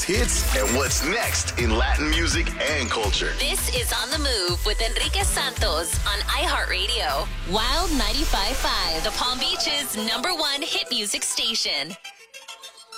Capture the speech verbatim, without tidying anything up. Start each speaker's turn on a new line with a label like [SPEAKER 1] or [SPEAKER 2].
[SPEAKER 1] hits and what's next in Latin music and culture.
[SPEAKER 2] This is On the Move with Enrique Santos on iHeartRadio. Wild ninety-five point five, the Palm Beach's number one hit music station.